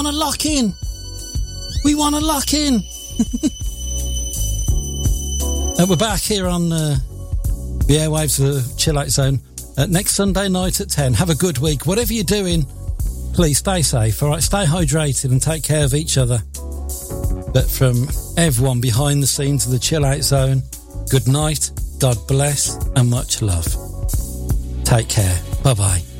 want to lock in. We want to lock in. We're back here on the airwaves of Chill Out Zone next Sunday night at 10. Have a good week. Whatever you're doing, please stay safe. All right, stay hydrated and take care of each other. But from everyone behind the scenes of the Chill Out Zone, good night, God bless, and much love. Take care. Bye-bye.